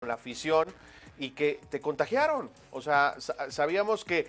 la afición y que te contagiaron. O sea, sabíamos que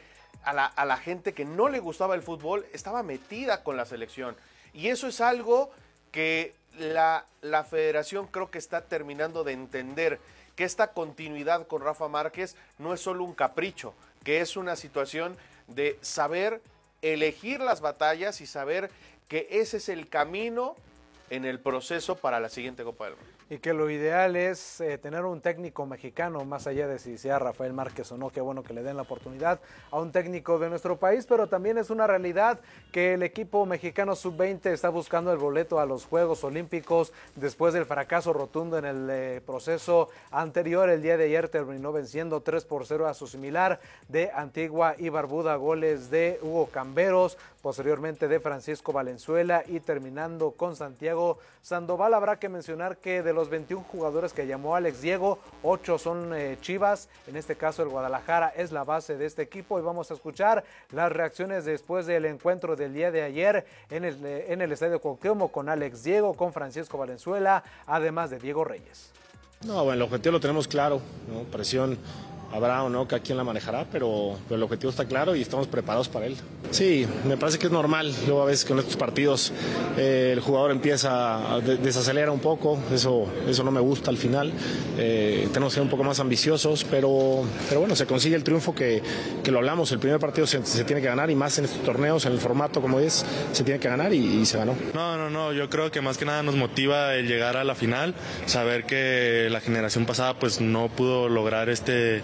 a la gente que no le gustaba el fútbol estaba metida con la selección. Y eso es algo que la federación creo que está terminando de entender, que esta continuidad con Rafa Márquez no es solo un capricho, que es una situación de saber elegir las batallas y saber que ese es el camino en el proceso para la siguiente Copa del Mundo. Y que lo ideal es tener un técnico mexicano, más allá de si sea Rafael Márquez o no, qué bueno que le den la oportunidad a un técnico de nuestro país, pero también es una realidad que el equipo mexicano sub-20 está buscando el boleto a los Juegos Olímpicos después del fracaso rotundo en el proceso anterior. El día de ayer terminó venciendo 3-0 a su similar de Antigua y Barbuda, goles de Hugo Camberos, posteriormente de Francisco Valenzuela y terminando con Santiago Sandoval. Habrá que mencionar que de los 21 jugadores que llamó Alex Diego, 8 son Chivas, en este caso el Guadalajara es la base de este equipo, y vamos a escuchar las reacciones después del encuentro del día de ayer en el Estadio Cuauhtémoc con Alex Diego, con Francisco Valenzuela, además de Diego Reyes. No, bueno, el objetivo lo tenemos claro, ¿no? Presión habrá o no, cada quien la manejará, pero el objetivo está claro y estamos preparados para él. Sí, me parece que es normal. Luego a veces con estos partidos el jugador empieza a desacelera un poco, eso no me gusta al final. Tenemos que ser un poco más ambiciosos, pero bueno, se consigue el triunfo que lo hablamos. El primer partido se tiene que ganar, y más en estos torneos, en el formato como es, se tiene que ganar y se ganó. No, yo creo que más que nada nos motiva el llegar a la final, saber que la generación pasada pues no pudo lograr este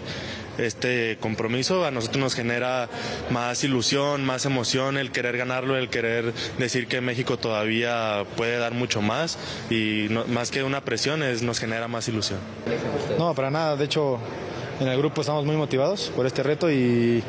compromiso. A nosotros nos genera más ilusión, más emoción el querer ganarlo, el querer decir que México todavía puede dar mucho más, y no, más que una presión, nos genera más ilusión. No, para nada. De hecho, en el grupo estamos muy motivados por este reto y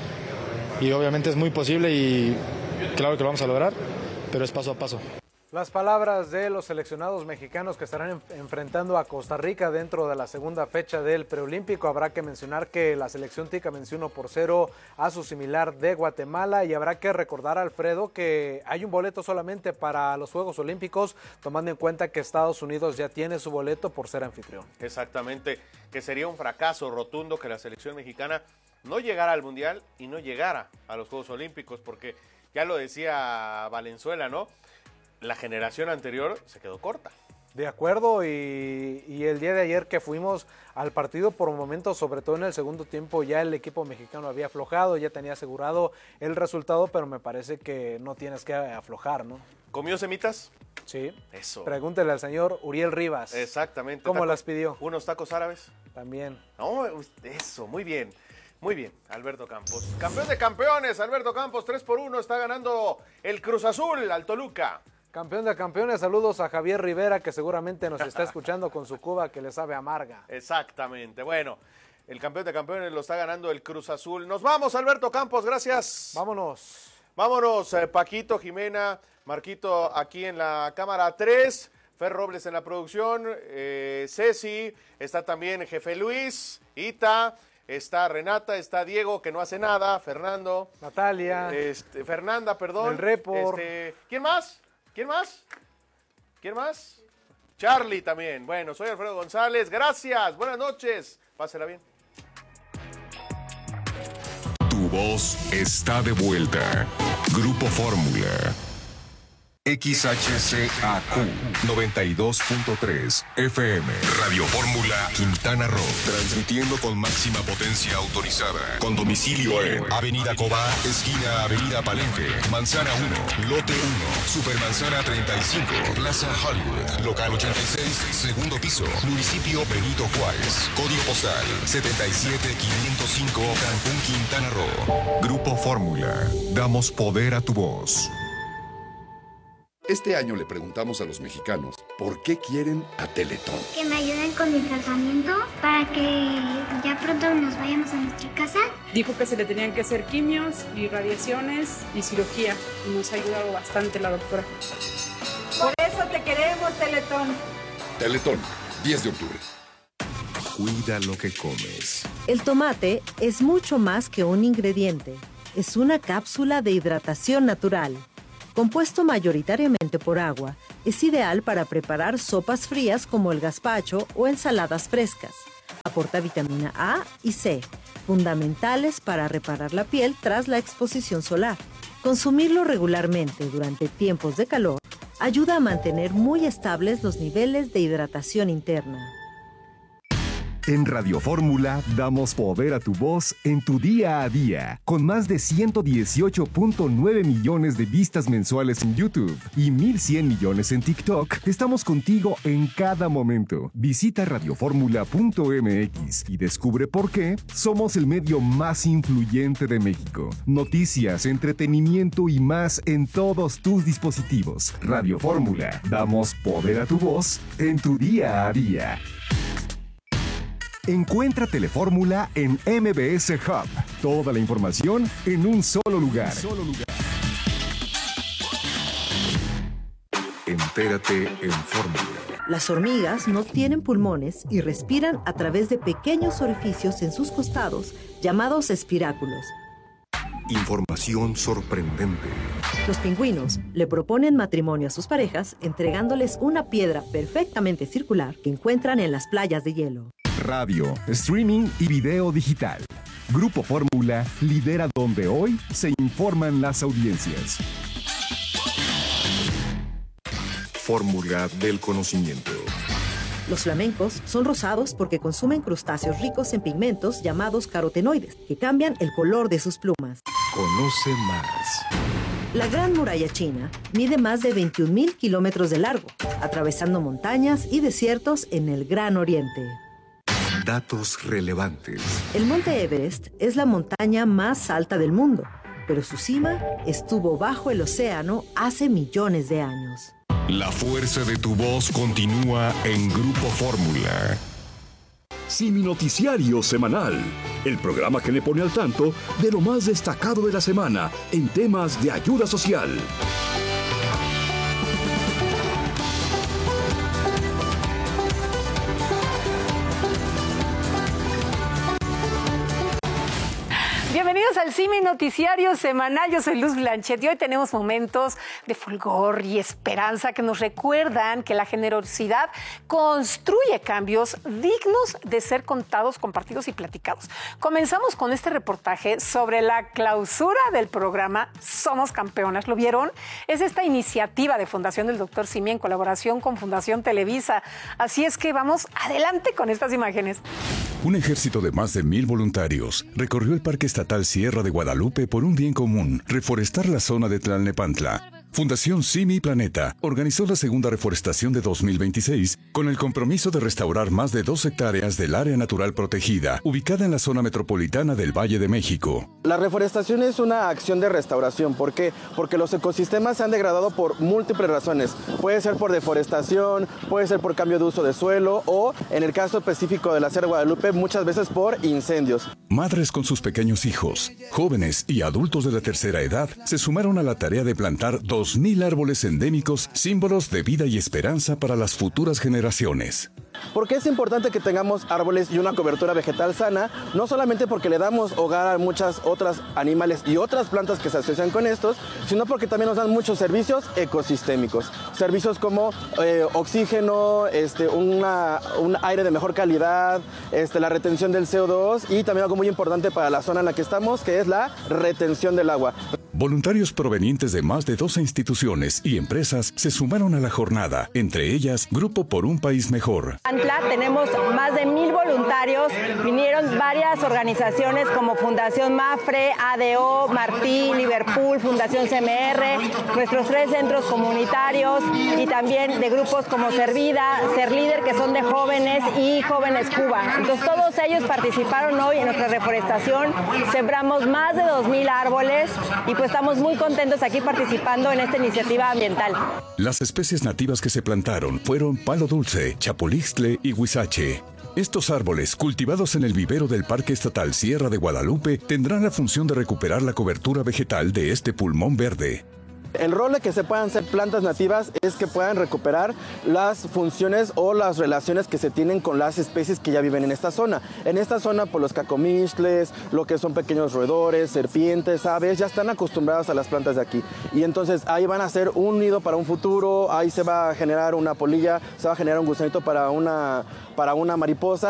obviamente es muy posible y claro que lo vamos a lograr, pero es paso a paso. Las palabras de los seleccionados mexicanos que estarán enfrentando a Costa Rica dentro de la segunda fecha del preolímpico. Habrá que mencionar que la selección tica venció 1-0 a su similar de Guatemala, y habrá que recordar, Alfredo, que hay un boleto solamente para los Juegos Olímpicos, tomando en cuenta que Estados Unidos ya tiene su boleto por ser anfitrión. Exactamente, que sería un fracaso rotundo que la selección mexicana no llegara al Mundial y no llegara a los Juegos Olímpicos, porque ya lo decía Valenzuela, ¿no? La generación anterior se quedó corta. De acuerdo, y el día de ayer que fuimos al partido, por momentos, sobre todo en el segundo tiempo, ya el equipo mexicano había aflojado, ya tenía asegurado el resultado, pero me parece que no tienes que aflojar, ¿no? ¿Comió semitas? Sí. Eso. Pregúntele al señor Uriel Rivas. Exactamente. ¿Cómo las pidió? ¿Unos tacos árabes? También. No, eso, muy bien. Muy bien, Alberto Campos. Campeón de campeones, Alberto Campos, 3-1, está ganando el Cruz Azul al Toluca. Campeón de campeones, saludos a Javier Rivera, que seguramente nos está escuchando con su cuba que le sabe amarga. Exactamente, bueno, el campeón de campeones lo está ganando el Cruz Azul. Nos vamos, Alberto Campos, gracias. Vámonos. Vámonos, Paquito, Jimena, Marquito aquí en la cámara 3, Fer Robles en la producción, Ceci, está también Jefe Luis, Ita, está Renata, está Diego, que no hace nada, Fernando. Natalia. Fernanda, perdón. El report. ¿Quién más? ¿Quién más? ¿Quién más? Charlie también. Bueno, soy Alfredo González. Gracias. Buenas noches. Pásela bien. Tu voz está de vuelta. Grupo Fórmula. XHCAQ 92.3 FM Radio Fórmula Quintana Roo, transmitiendo con máxima potencia autorizada, con domicilio en Avenida Cobá, esquina Avenida Palenque, Manzana 1, Lote 1, Supermanzana 35, Plaza Hollywood, local 86, segundo piso, municipio Benito Juárez, código postal 77505, Cancún, Quintana Roo. Grupo Fórmula, damos poder a tu voz. Este año le preguntamos a los mexicanos por qué quieren a Teletón. Que me ayuden con mi tratamiento para que ya pronto nos vayamos a nuestra casa. Dijo que se le tenían que hacer quimios y radiaciones y cirugía. Y nos ha ayudado bastante la doctora. Por eso te queremos, Teletón. Teletón, 10 de octubre. Cuida lo que comes. El tomate es mucho más que un ingrediente. Es una cápsula de hidratación natural. Compuesto mayoritariamente por agua, es ideal para preparar sopas frías como el gazpacho o ensaladas frescas. Aporta vitamina A y C, fundamentales para reparar la piel tras la exposición solar. Consumirlo regularmente durante tiempos de calor ayuda a mantener muy estables los niveles de hidratación interna. En Radio Fórmula damos poder a tu voz en tu día a día. Con más de 118.9 millones de vistas mensuales en YouTube y 1.100 millones en TikTok, estamos contigo en cada momento. Visita radioformula.mx y descubre por qué somos el medio más influyente de México. Noticias, entretenimiento y más en todos tus dispositivos. Radio Fórmula, damos poder a tu voz en tu día a día. Encuentra Telefórmula en MBS Hub. Toda la información en un solo lugar. Entérate en Fórmula. Las hormigas no tienen pulmones y respiran a través de pequeños orificios en sus costados, llamados espiráculos. Información sorprendente. Los pingüinos le proponen matrimonio a sus parejas entregándoles una piedra perfectamente circular que encuentran en las playas de hielo. Radio, streaming y video digital. Grupo Fórmula lidera donde hoy se informan las audiencias. Fórmula del conocimiento. Los flamencos son rosados porque consumen crustáceos ricos en pigmentos llamados carotenoides, que cambian el color de sus plumas. Conoce más. La Gran Muralla China mide más de 21,000 kilómetros de largo, atravesando montañas y desiertos en el Gran Oriente. Datos relevantes. El Monte Everest es la montaña más alta del mundo, pero su cima estuvo bajo el océano hace millones de años. La fuerza de tu voz continúa en Grupo Fórmula. Simi Noticiario Semanal, el programa que le pone al tanto de lo más destacado de la semana en temas de ayuda social. Bienvenidos al Simi Noticiario Semanal. Yo soy Luz Blanchet y hoy tenemos momentos de fulgor y esperanza que nos recuerdan que la generosidad construye cambios dignos de ser contados, compartidos y platicados. Comenzamos con este reportaje sobre la clausura del programa Somos Campeonas. ¿Lo vieron? Es esta iniciativa de Fundación del Dr. Simi en colaboración con Fundación Televisa. Así es que vamos adelante con estas imágenes. Un ejército de más de 1,000 voluntarios recorrió el Parque Estatal Sierra de Guadalupe por un bien común: reforestar la zona de Tlalnepantla. Fundación Simi Planeta organizó la segunda reforestación de 2026 con el compromiso de restaurar más de 2 hectáreas del área natural protegida, ubicada en la zona metropolitana del Valle de México. La reforestación es una acción de restauración. ¿Por qué? Porque los ecosistemas se han degradado por múltiples razones. Puede ser por deforestación, puede ser por cambio de uso de suelo o, en el caso específico de la Sierra de Guadalupe, muchas veces por incendios. Madres con sus pequeños hijos, jóvenes y adultos de la tercera edad se sumaron a la tarea de plantar 2,000 árboles endémicos, símbolos de vida y esperanza para las futuras generaciones. Porque es importante que tengamos árboles y una cobertura vegetal sana, no solamente porque le damos hogar a muchas otras animales y otras plantas que se asocian con estos, sino porque también nos dan muchos servicios ecosistémicos. Servicios como oxígeno, un aire de mejor calidad, la retención del CO2 y también algo muy importante para la zona en la que estamos, que es la retención del agua. Voluntarios provenientes de más de 12 instituciones y empresas se sumaron a la jornada, entre ellas Grupo por un País Mejor. Tenemos más de 1,000 voluntarios, vinieron varias organizaciones como Fundación Mafre, ADO, Martí, Liverpool, Fundación CMR, nuestros 3 centros comunitarios y también de grupos como Servida, Ser Líder, que son de jóvenes, y Jóvenes Cuba. Entonces todos ellos participaron hoy en nuestra reforestación, sembramos más de 2,000 árboles y pues estamos muy contentos aquí participando en esta iniciativa ambiental. Las especies nativas que se plantaron fueron palo dulce, chapulixtle y huizache. Estos árboles, cultivados en el vivero del Parque Estatal Sierra de Guadalupe, tendrán la función de recuperar la cobertura vegetal de este pulmón verde. El rol de que se puedan ser plantas nativas es que puedan recuperar las funciones o las relaciones que se tienen con las especies que ya viven en esta zona. En esta zona, pues los cacomixtles, lo que son pequeños roedores, serpientes, aves, ya están acostumbradas a las plantas de aquí. Y entonces ahí van a hacer un nido para un futuro, ahí se va a generar una polilla, se va a generar un gusanito para una mariposa.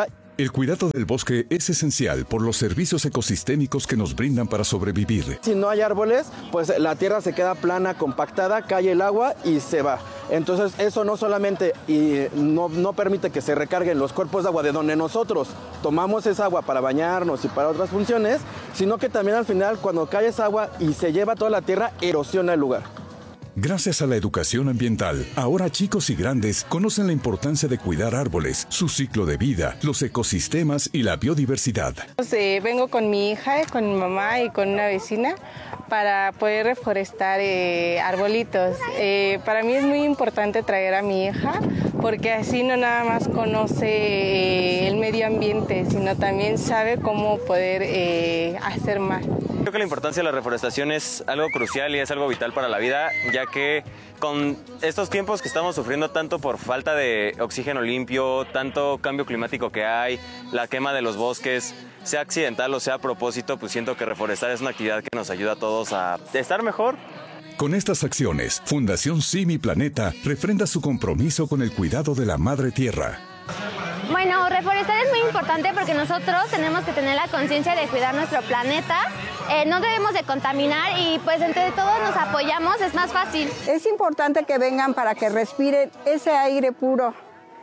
El cuidado del bosque es esencial por los servicios ecosistémicos que nos brindan para sobrevivir. Si no hay árboles, pues la tierra se queda plana, compactada, cae el agua y se va. Entonces eso no solamente no permite que se recarguen los cuerpos de agua de donde nosotros tomamos esa agua para bañarnos y para otras funciones, sino que también al final cuando cae esa agua y se lleva toda la tierra, erosiona el lugar. Gracias a la educación ambiental, ahora chicos y grandes conocen la importancia de cuidar árboles, su ciclo de vida, los ecosistemas y la biodiversidad. Vengo con mi hija, con mi mamá y con una vecina para poder reforestar arbolitos. Para mí es muy importante traer a mi hija porque así no nada más conoce el medio ambiente, sino también sabe cómo poder hacer más. Creo que la importancia de la reforestación es algo crucial y es algo vital para la vida, ya que con estos tiempos que estamos sufriendo tanto por falta de oxígeno limpio, tanto cambio climático que hay, la quema de los bosques, sea accidental o sea a propósito, pues siento que reforestar es una actividad que nos ayuda a todos a estar mejor. Con estas acciones, Fundación Simi Planeta refrenda su compromiso con el cuidado de la madre tierra. Bueno, reforestar es muy importante porque nosotros tenemos que tener la conciencia de cuidar nuestro planeta. No debemos de contaminar y pues entre todos nos apoyamos, es más fácil. Es importante que vengan para que respiren ese aire puro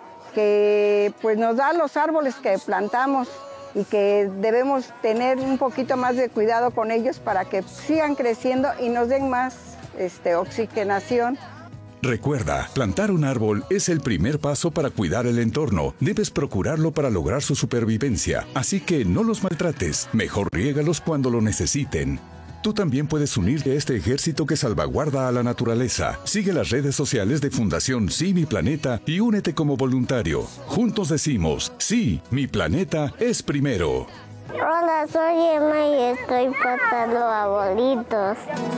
que pues nos dan los árboles que plantamos y que debemos tener un poquito más de cuidado con ellos para que sigan creciendo y nos den más oxigenación. Recuerda, plantar un árbol es el primer paso para cuidar el entorno. Debes procurarlo para lograr su supervivencia. Así que no los maltrates, mejor riégalos cuando lo necesiten. Tú también puedes unirte a este ejército que salvaguarda a la naturaleza. Sigue las redes sociales de Fundación Sí, Mi Planeta y únete como voluntario. Juntos decimos, sí, mi planeta es primero. Hola, soy Emma y estoy plantando arbolitos.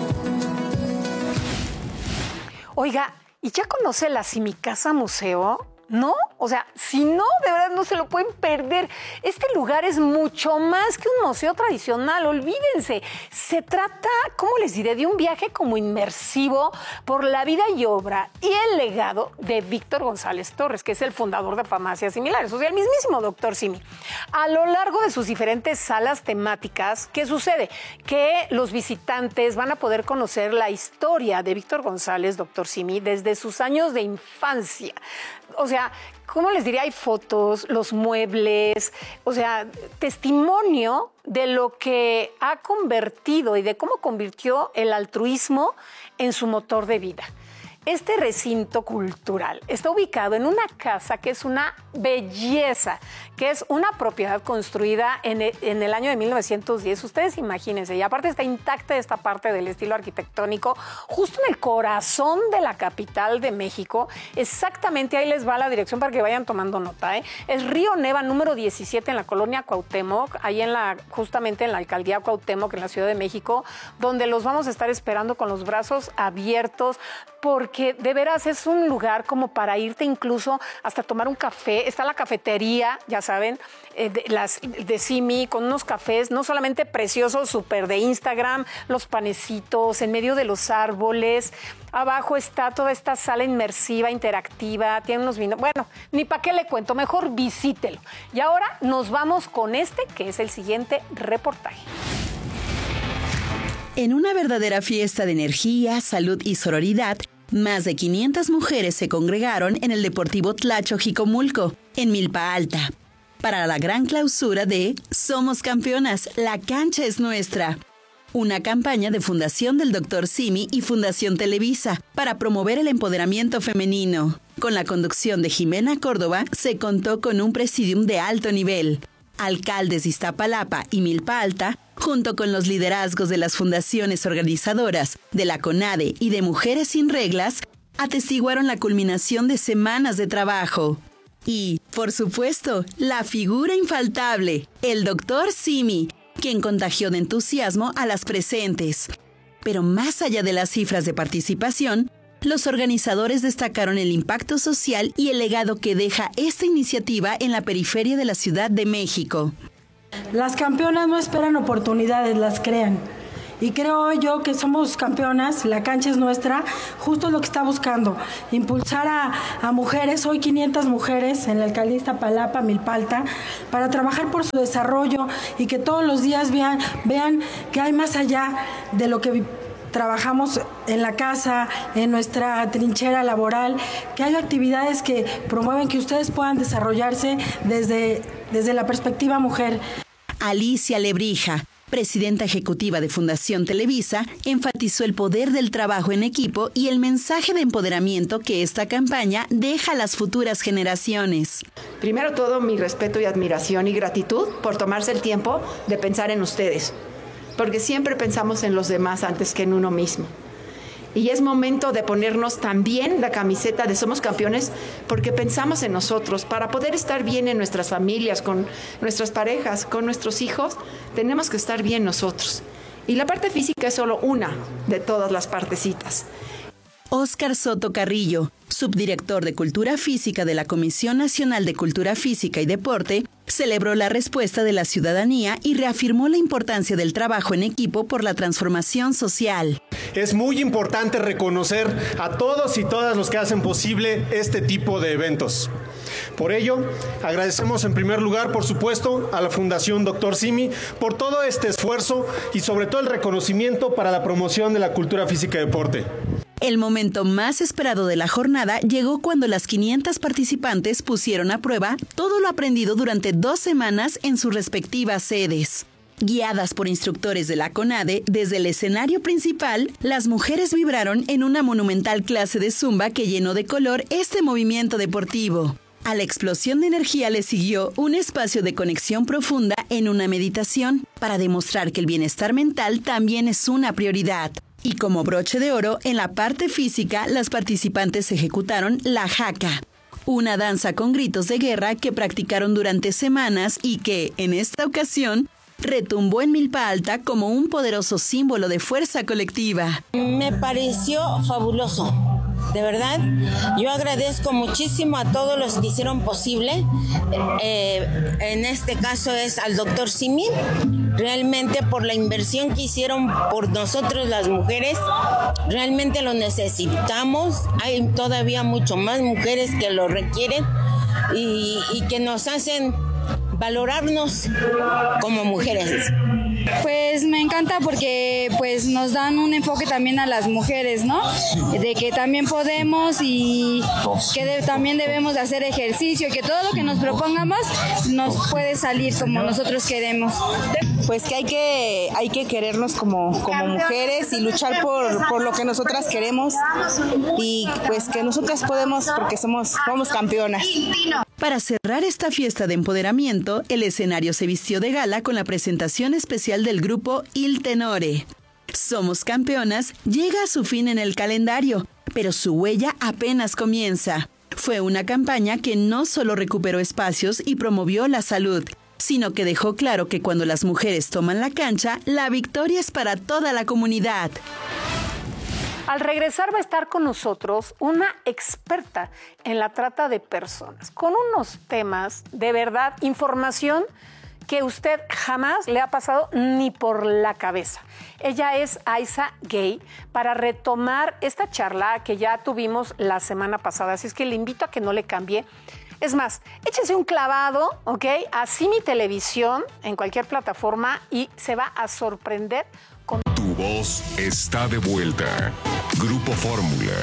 Oiga, ¿y ya conoce la Simi Casa Museo? ¿No? O sea, si no, de verdad no se lo pueden perder. Este lugar es mucho más que un museo tradicional, olvídense. Se trata, ¿cómo les diré?, de un viaje como inmersivo por la vida y obra y el legado de Víctor González Torres, que es el fundador de Farmacias Similares, o sea, el mismísimo Dr. Simi. A lo largo de sus diferentes salas temáticas, ¿qué sucede? Que los visitantes van a poder conocer la historia de Víctor González, Dr. Simi, desde sus años de infancia. O sea, ¿cómo les diría? Hay fotos, los muebles, o sea, testimonio de lo que ha convertido y de cómo convirtió el altruismo en su motor de vida. Este recinto cultural está ubicado en una casa que es una belleza, que es una propiedad construida en el año de 1910. Ustedes imagínense, y aparte está intacta esta parte del estilo arquitectónico, justo en el corazón de la capital de México. Exactamente, ahí les va la dirección para que vayan tomando nota, ¿eh? Es Río Neva número 17 en la colonia Cuauhtémoc, ahí justamente en la alcaldía Cuauhtémoc, en la Ciudad de México, donde los vamos a estar esperando con los brazos abiertos, porque de veras es un lugar como para irte incluso hasta tomar un café. Está la cafetería, ya saben, de Simi, con unos cafés no solamente preciosos, súper de Instagram, los panecitos en medio de los árboles. Abajo está toda esta sala inmersiva, interactiva, tiene unos vinos. Bueno, ni para qué le cuento, mejor visítelo. Y ahora nos vamos con que es el siguiente reportaje. En una verdadera fiesta de energía, salud y sororidad, más de 500 mujeres se congregaron en el Deportivo Tlacho Jicomulco, en Milpa Alta, para la gran clausura de Somos Campeonas, la cancha es nuestra. Una campaña de Fundación del Dr. Simi y Fundación Televisa para promover el empoderamiento femenino. Con la conducción de Jimena Córdoba, se contó con un presidium de alto nivel. Alcaldes de Iztapalapa y Milpa Alta, junto con los liderazgos de las fundaciones organizadoras, de la CONADE y de Mujeres Sin Reglas, atestiguaron la culminación de semanas de trabajo. Y, por supuesto, la figura infaltable, el Dr. Simi, quien contagió de entusiasmo a las presentes. Pero más allá de las cifras de participación, los organizadores destacaron el impacto social y el legado que deja esta iniciativa en la periferia de la Ciudad de México. Las campeonas no esperan oportunidades, las crean. Y creo yo que somos campeonas, la cancha es nuestra, justo lo que está buscando, impulsar a mujeres, hoy 500 mujeres en la alcaldía Iztapalapa, Milpa Alta, para trabajar por su desarrollo y que todos los días vean que hay más allá de lo que trabajamos en la casa, en nuestra trinchera laboral, que hay actividades que promueven que ustedes puedan desarrollarse desde la perspectiva mujer. Alicia Lebrija, presidenta ejecutiva de Fundación Televisa, enfatizó el poder del trabajo en equipo y el mensaje de empoderamiento que esta campaña deja a las futuras generaciones. Primero todo, mi respeto y admiración y gratitud por tomarse el tiempo de pensar en ustedes, porque siempre pensamos en los demás antes que en uno mismo. Y es momento de ponernos también la camiseta de Somos Campeones porque pensamos en nosotros. Para poder estar bien en nuestras familias, con nuestras parejas, con nuestros hijos, tenemos que estar bien nosotros. Y la parte física es solo una de todas las partecitas. Óscar Soto Carrillo, subdirector de Cultura Física de la Comisión Nacional de Cultura Física y Deporte, celebró la respuesta de la ciudadanía y reafirmó la importancia del trabajo en equipo por la transformación social. Es muy importante reconocer a todos y todas los que hacen posible este tipo de eventos. Por ello, agradecemos en primer lugar, por supuesto, a la Fundación Dr. Simi por todo este esfuerzo y sobre todo el reconocimiento para la promoción de la cultura física y deporte. El momento más esperado de la jornada llegó cuando las 500 participantes pusieron a prueba todo lo aprendido durante 2 semanas en sus respectivas sedes. Guiadas por instructores de la CONADE, desde el escenario principal, las mujeres vibraron en una monumental clase de zumba que llenó de color este movimiento deportivo. A la explosión de energía le siguió un espacio de conexión profunda en una meditación para demostrar que el bienestar mental también es una prioridad. Y como broche de oro, en la parte física, las participantes ejecutaron la jaca, una danza con gritos de guerra que practicaron durante semanas y que, en esta ocasión, retumbó en Milpa Alta como un poderoso símbolo de fuerza colectiva. Me pareció fabuloso. De verdad, yo agradezco muchísimo a todos los que hicieron posible. En este caso es al doctor Simi, realmente por la inversión que hicieron por nosotros las mujeres. Realmente lo necesitamos. Hay todavía mucho más mujeres que lo requieren y que nos hacen valorarnos como mujeres. Pues me encanta porque pues nos dan un enfoque también a las mujeres, ¿no? De que también podemos y que también debemos de hacer ejercicio y que todo lo que nos propongamos nos puede salir como nosotros queremos. Pues que hay que querernos como mujeres y luchar por lo que nosotras queremos y pues que nosotras podemos porque somos campeonas. Para cerrar esta fiesta de empoderamiento, el escenario se vistió de gala con la presentación especial del grupo Il Tenore. Somos Campeonas llega a su fin en el calendario, pero su huella apenas comienza. Fue una campaña que no solo recuperó espacios y promovió la salud, sino que dejó claro que cuando las mujeres toman la cancha, la victoria es para toda la comunidad. Al regresar va a estar con nosotros una experta en la trata de personas, con unos temas de verdad, información que usted jamás le ha pasado ni por la cabeza. Ella es Aiza Gay, para retomar esta charla que ya tuvimos la semana pasada, así es que le invito a que no le cambie. Es más, échese un clavado, ¿ok? A Simi Televisión en cualquier plataforma y se va a sorprender con... Tu voz está de vuelta. Grupo Fórmula.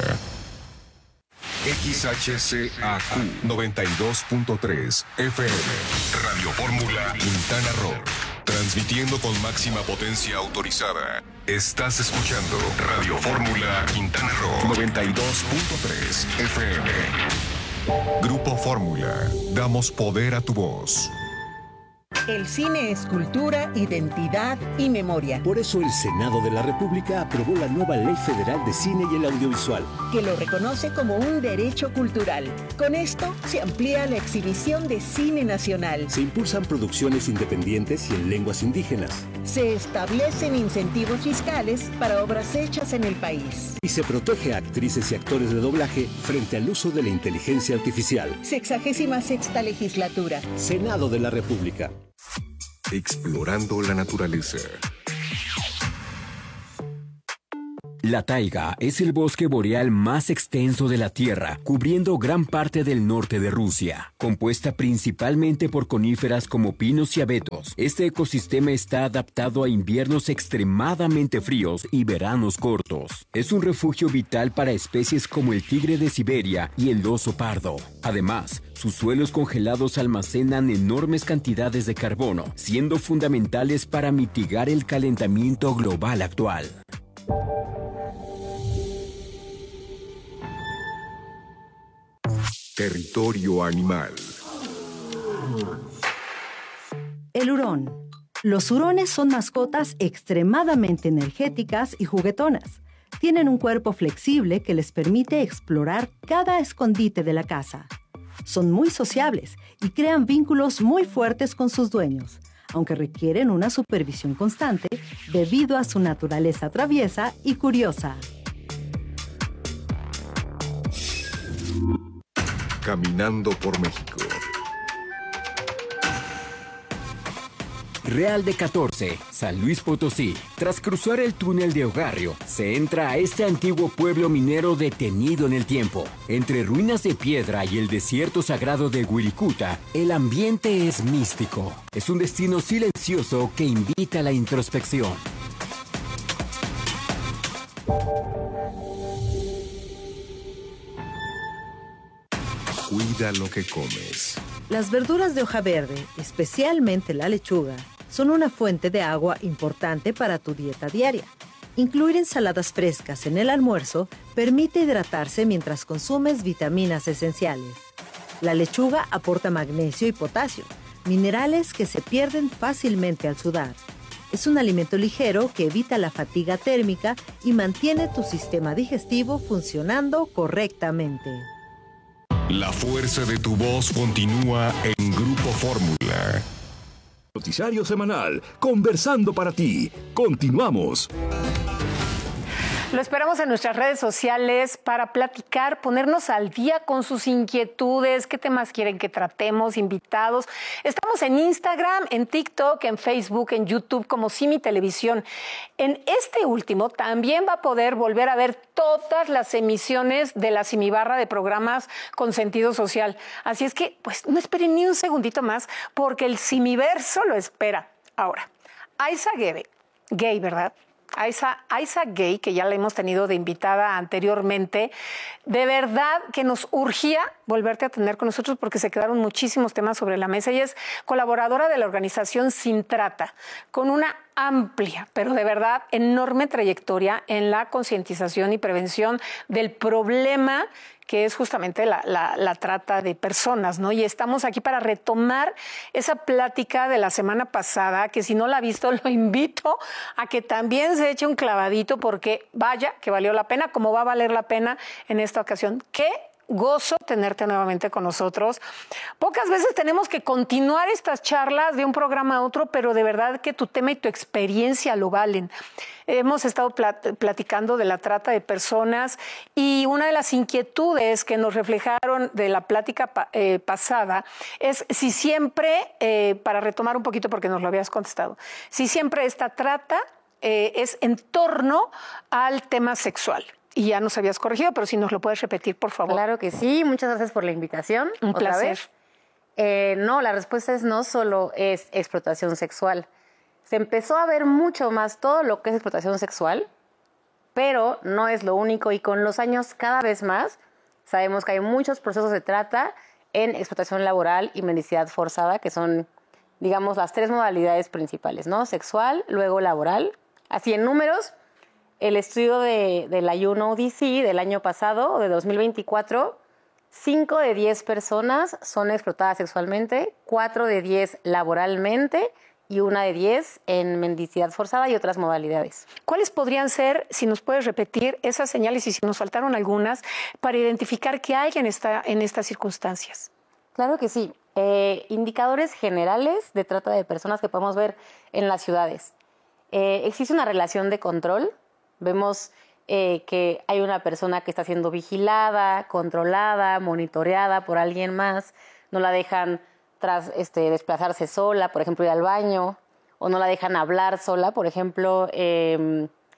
XHCAQ 92.3 FM. Radio Fórmula Quintana Roo. Transmitiendo con máxima potencia autorizada. Estás escuchando Radio Fórmula Quintana Roo 92.3 FM. Grupo Fórmula. Damos poder a tu voz. El cine es cultura, identidad y memoria. Por eso el Senado de la República aprobó la nueva Ley Federal de Cine y el Audiovisual, que lo reconoce como un derecho cultural. Con esto se amplía la exhibición de cine nacional. Se impulsan producciones independientes y en lenguas indígenas. Se establecen incentivos fiscales para obras hechas en el país. Y se protege a actrices y actores de doblaje frente al uso de la inteligencia artificial. 66ª legislatura. Senado de la República. Explorando la naturaleza. La taiga es el bosque boreal más extenso de la Tierra, cubriendo gran parte del norte de Rusia. Compuesta principalmente por coníferas como pinos y abetos, este ecosistema está adaptado a inviernos extremadamente fríos y veranos cortos. Es un refugio vital para especies como el tigre de Siberia y el oso pardo. Además, sus suelos congelados almacenan enormes cantidades de carbono, siendo fundamentales para mitigar el calentamiento global actual. Territorio animal. El hurón. Los hurones son mascotas extremadamente energéticas y juguetonas. Tienen un cuerpo flexible que les permite explorar cada escondite de la casa. Son muy sociables y crean vínculos muy fuertes con sus dueños, aunque requieren una supervisión constante debido a su naturaleza traviesa y curiosa. Caminando por México. Real de 14, San Luis Potosí. Tras cruzar el túnel de Ogarrio, se entra a este antiguo pueblo minero detenido en el tiempo. Entre ruinas de piedra y el desierto sagrado de Wirikuta, el ambiente es místico. Es un destino silencioso que invita a la introspección. Cuida lo que comes. Las verduras de hoja verde, especialmente la lechuga, son una fuente de agua importante para tu dieta diaria. Incluir ensaladas frescas en el almuerzo permite hidratarse mientras consumes vitaminas esenciales. La lechuga aporta magnesio y potasio, minerales que se pierden fácilmente al sudar. Es un alimento ligero que evita la fatiga térmica y mantiene tu sistema digestivo funcionando correctamente. La fuerza de tu voz continúa en Grupo Fórmula. Noticiario semanal, conversando para ti. Continuamos. Lo esperamos en nuestras redes sociales para platicar, ponernos al día con sus inquietudes, qué temas quieren que tratemos, invitados. Estamos en Instagram, en TikTok, en Facebook, en YouTube como Simi Televisión. En este último también va a poder volver a ver todas las emisiones de la Simi Barra de programas con sentido social. Así es que, pues, no esperen ni un segundito más porque el Simiverso lo espera. Ahora, Aiza Gay, ¿verdad? Aiza Gay, que ya la hemos tenido de invitada anteriormente, de verdad que nos urgía volverte a tener con nosotros porque se quedaron muchísimos temas sobre la mesa. Ella es colaboradora de la organización Sin Trata, con una amplia, pero de verdad enorme trayectoria en la concientización y prevención del problema que es justamente la trata de personas, ¿no? Y estamos aquí para retomar esa plática de la semana pasada, que si no la ha visto, lo invito a que también se eche un clavadito, porque vaya que valió la pena, como va a valer la pena en esta ocasión. ¡Qué gozo tenerte nuevamente con nosotros! Pocas veces tenemos que continuar estas charlas de un programa a otro, pero de verdad que tu tema y tu experiencia lo valen. Hemos estado platicando de la trata de personas y una de las inquietudes que nos reflejaron de la plática pasada es si siempre, para retomar un poquito porque nos lo habías contestado, si siempre esta trata es en torno al tema sexual. Y ya nos habías corregido, pero si nos lo puedes repetir, por favor. Claro que sí, muchas gracias por la invitación. Un placer. No, la respuesta es no solo es explotación sexual. Se empezó a ver mucho más todo lo que es explotación sexual, pero no es lo único y con los años cada vez más sabemos que hay muchos procesos de trata en explotación laboral y mendicidad forzada, que son, digamos, las tres modalidades principales, ¿no? Sexual, luego laboral. Así en números, el estudio de la UNODC del año pasado, de 2024, 5 de 10 personas son explotadas sexualmente, 4 de 10 laboralmente y 1 de 10 en mendicidad forzada y otras modalidades. ¿Cuáles podrían ser, si nos puedes repetir, esas señales y si nos faltaron algunas, para identificar qué hay en estas circunstancias? Claro que sí. Indicadores generales de trata de personas que podemos ver en las ciudades. Existe una relación de control. Vemos que hay una persona que está siendo vigilada, controlada, monitoreada por alguien más. No la dejan desplazarse sola, por ejemplo, ir al baño, o no la dejan hablar sola. Por ejemplo,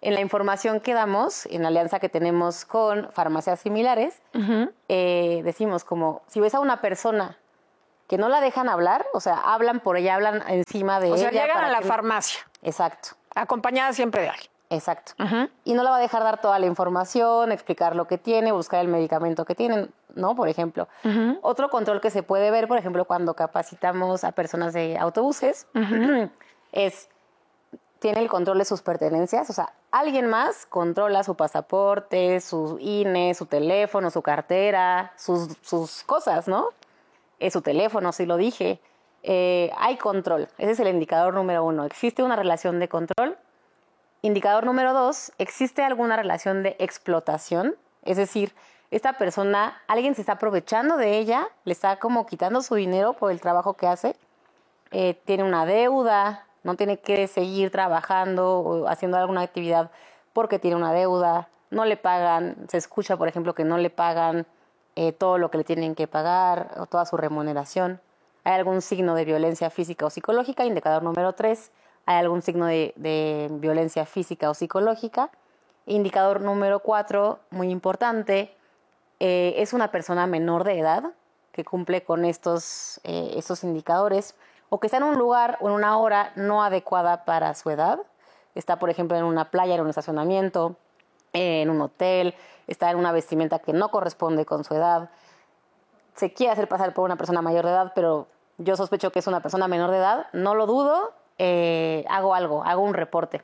en la información que damos, en la alianza que tenemos con farmacias similares, decimos como, si ves a una persona que no la dejan hablar, o sea, hablan por ella, hablan encima de ella. O sea, llegan para a la que... farmacia. Exacto. Acompañada siempre de alguien. Exacto. Y no la va a dejar dar toda la información, explicar lo que tiene, buscar el medicamento que tienen, ¿no? Por ejemplo. Otro control que se puede ver, por ejemplo, cuando capacitamos a personas de autobuses, es, tiene el control de sus pertenencias. O sea, alguien más controla su pasaporte, su INE, su teléfono, su cartera, sus cosas, ¿no? Su teléfono, si lo dije. Hay control. Ese es el indicador número 1. Existe una relación de control. Indicador número 2, ¿existe alguna relación de explotación? Es decir, esta persona, alguien se está aprovechando de ella, le está como quitando su dinero por el trabajo que hace, tiene una deuda, no tiene que seguir trabajando o haciendo alguna actividad porque tiene una deuda, no le pagan, se escucha, por ejemplo, que no le pagan todo lo que le tienen que pagar o toda su remuneración. ¿Hay algún signo de violencia física o psicológica? Indicador número 3. ¿Hay algún signo de violencia física o psicológica? Indicador número 4, muy importante, es una persona menor de edad que cumple con estos indicadores o que está en un lugar o en una hora no adecuada para su edad. Está, por ejemplo, en una playa, en un estacionamiento, en un hotel, está en una vestimenta que no corresponde con su edad. Se quiere hacer pasar por una persona mayor de edad, pero yo sospecho que es una persona menor de edad, no lo dudo. Hago un reporte.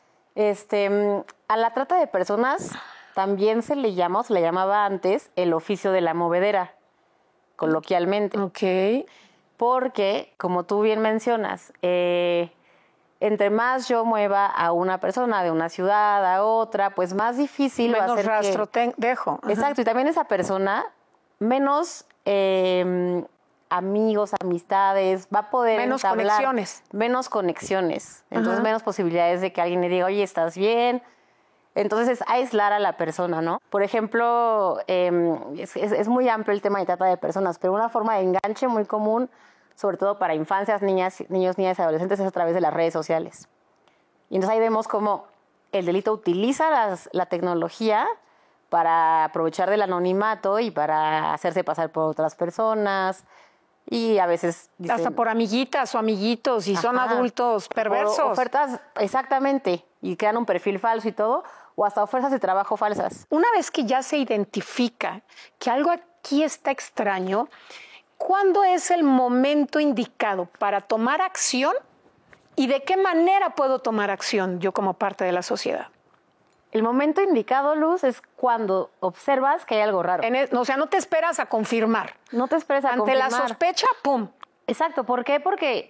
A la trata de personas también se le llamaba antes el oficio de la movedera, coloquialmente. Ok. Porque, como tú bien mencionas, entre más yo mueva a una persona de una ciudad a otra, pues más difícil va a ser rastro dejo. Exacto, y también esa persona menos amigos, amistades, va a poder menos conexiones. Menos conexiones. Entonces, menos posibilidades de que alguien le diga, oye, ¿estás bien? Entonces, es aislar a la persona, ¿no? Por ejemplo, es muy amplio el tema de trata de personas, pero una forma de enganche muy común, sobre todo para infancias, niños, niñas y adolescentes, es a través de las redes sociales. Y entonces ahí vemos cómo el delito utiliza la tecnología para aprovechar del anonimato y para hacerse pasar por otras personas. Y a veces dicen, hasta por amiguitas o amiguitos, y son adultos perversos. Ofertas, exactamente, y crean un perfil falso y todo, o hasta ofertas de trabajo falsas. Una vez que ya se identifica que algo aquí está extraño, ¿cuándo es el momento indicado para tomar acción y de qué manera puedo tomar acción yo como parte de la sociedad? El momento indicado, Luz, es cuando observas que hay algo raro. O sea, no te esperas a confirmar. No te esperas a confirmar. Ante la sospecha, ¡pum! Exacto. ¿Por qué? Porque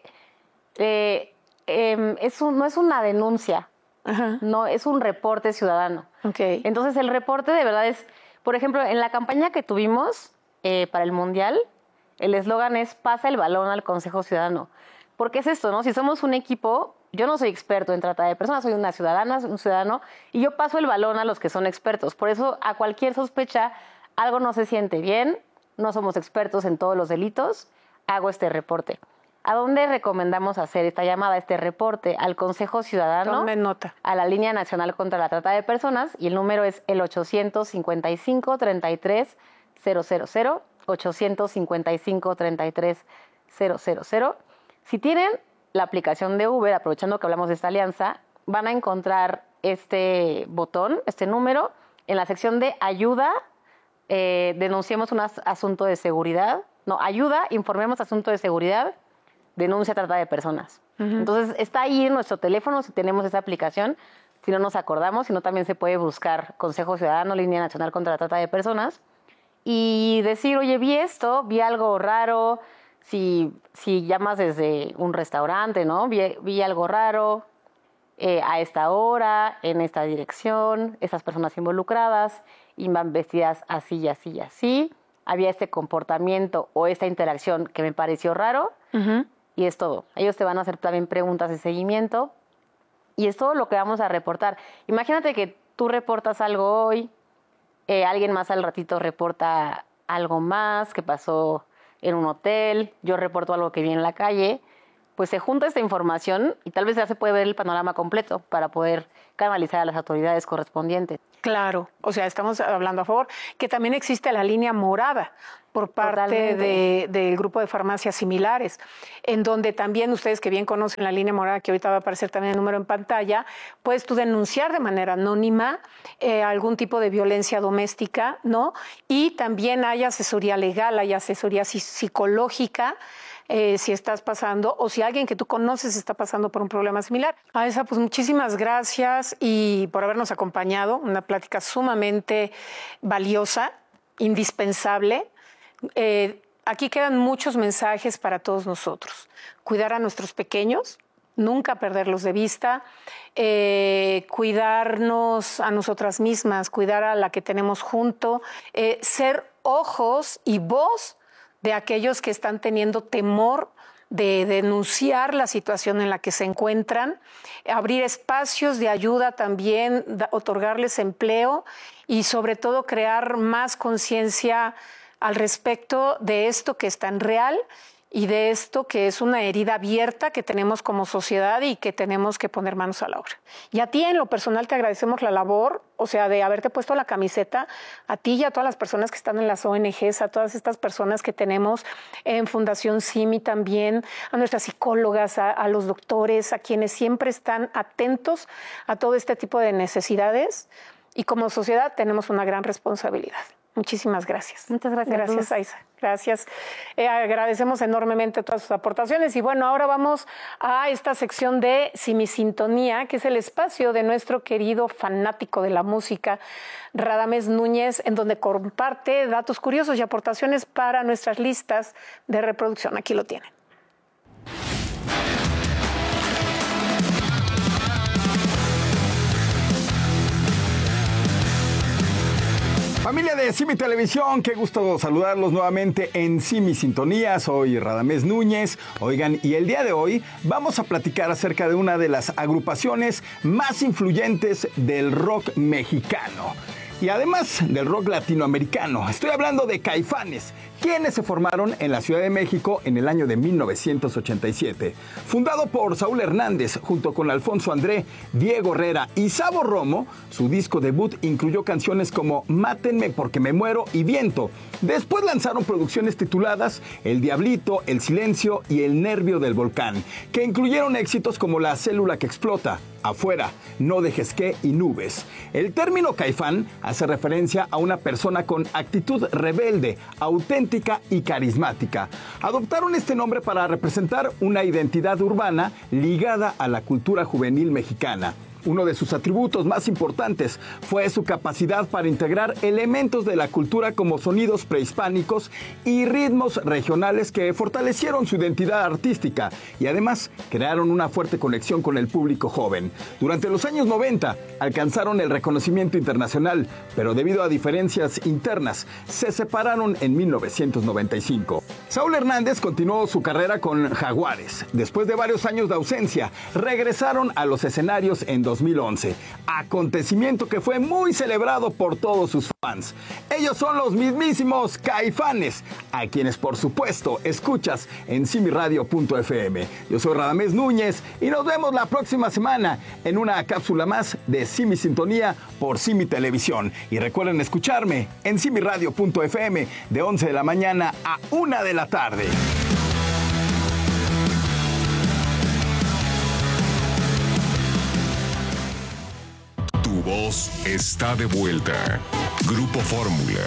no es una denuncia. No, es un reporte ciudadano. Okay. Entonces, el reporte de verdad es... Por ejemplo, en la campaña que tuvimos para el Mundial, el eslogan es pasa el balón al Consejo Ciudadano. Porque es esto, ¿no? Si somos un equipo... Yo no soy experto en trata de personas, soy una ciudadana, un ciudadano, y yo paso el balón a los que son expertos. Por eso, a cualquier sospecha, algo no se siente bien, no somos expertos en todos los delitos, hago este reporte. ¿A dónde recomendamos hacer esta llamada, este reporte? Al Consejo Ciudadano. Tome nota. A la Línea Nacional contra la Trata de Personas, y el número es el 855-33-000, 855-33-000. Si tienen la aplicación de Uber, aprovechando que hablamos de esta alianza, van a encontrar este botón, este número, en la sección de ayuda, denunciemos un asunto de seguridad. No, ayuda, informemos asunto de seguridad, denuncia trata de personas. Entonces, está ahí en nuestro teléfono si tenemos esa aplicación, si no nos acordamos, si no también se puede buscar Consejo Ciudadano, Línea Nacional contra la Trata de Personas, y decir, oye, vi esto, vi algo raro. Si llamas desde un restaurante, ¿no? Vi algo raro a esta hora, en esta dirección, estas personas involucradas, iban vestidas así y así y así. Había este comportamiento o esta interacción que me pareció raro, y es todo. Ellos te van a hacer también preguntas de seguimiento, y es todo lo que vamos a reportar. Imagínate que tú reportas algo hoy, alguien más al ratito reporta algo más que pasó en un hotel, yo reporto algo que vi en la calle, pues se junta esta información y tal vez ya se puede ver el panorama completo para poder canalizar a las autoridades correspondientes. Claro, o sea, estamos hablando a favor, que también existe la línea morada por parte del grupo de farmacias similares, en donde también ustedes que bien conocen la línea morada, que ahorita va a aparecer también el número en pantalla, puedes tú denunciar de manera anónima algún tipo de violencia doméstica, ¿no? Y también hay asesoría legal, hay asesoría psicológica, si estás pasando o si alguien que tú conoces está pasando por un problema similar. Aiza, pues muchísimas gracias y por habernos acompañado, una plática sumamente valiosa, indispensable. Aquí quedan muchos mensajes para todos nosotros. Cuidar a nuestros pequeños, nunca perderlos de vista, cuidarnos a nosotras mismas, cuidar a la que tenemos junto, ser ojos y voz de aquellos que están teniendo temor de denunciar la situación en la que se encuentran, abrir espacios de ayuda también, otorgarles empleo y sobre todo crear más conciencia al respecto de esto que es tan real y de esto que es una herida abierta que tenemos como sociedad y que tenemos que poner manos a la obra. Y a ti en lo personal te agradecemos la labor, o sea, de haberte puesto la camiseta, a ti y a todas las personas que están en las ONGs, a todas estas personas que tenemos en Fundación Simi también, a nuestras psicólogas, a los doctores, a quienes siempre están atentos a todo este tipo de necesidades y como sociedad tenemos una gran responsabilidad. Muchísimas gracias. Muchas gracias. Gracias, Aiza. Gracias. Agradecemos enormemente todas sus aportaciones. Y bueno, ahora vamos a esta sección de Simisintonía, que es el espacio de nuestro querido fanático de la música, Radamés Núñez, en donde comparte datos curiosos y aportaciones para nuestras listas de reproducción. Aquí lo tienen. Familia de Simi Televisión, qué gusto saludarlos nuevamente en Simi Sintonía. Soy Radamés Núñez. Oigan, y el día de hoy vamos a platicar acerca de una de las agrupaciones más influyentes del rock mexicano y además del rock latinoamericano. Estoy hablando de Caifanes, quienes se formaron en la Ciudad de México en el año de 1987. Fundado por Saúl Hernández junto con Alfonso André, Diego Herrera y Sabo Romo, su disco debut incluyó canciones como Mátenme porque me muero y Viento. Después lanzaron producciones tituladas El Diablito, El Silencio y El Nervio del Volcán, que incluyeron éxitos como La Célula que Explota, Afuera, No dejes que y Nubes. El término caifán hace referencia a una persona con actitud rebelde, auténtica y carismática. Adoptaron este nombre para representar una identidad urbana ligada a la cultura juvenil mexicana. Uno de sus atributos más importantes fue su capacidad para integrar elementos de la cultura como sonidos prehispánicos y ritmos regionales que fortalecieron su identidad artística y además crearon una fuerte conexión con el público joven. Durante los años 90 alcanzaron el reconocimiento internacional, pero debido a diferencias internas se separaron en 1995. Saúl Hernández continuó su carrera con Jaguares. Después de varios años de ausencia, regresaron a los escenarios en 2011, acontecimiento que fue muy celebrado por todos sus fans. Ellos son los mismísimos Caifanes, a quienes por supuesto escuchas en simiradio.fm. Yo soy Radamés Núñez y nos vemos la próxima semana en una cápsula más de Simi Sintonía por Simi Televisión. Y recuerden escucharme en simiradio.fm de 11 de la mañana a 1 de la tarde. Tu voz está de vuelta. Grupo Fórmula.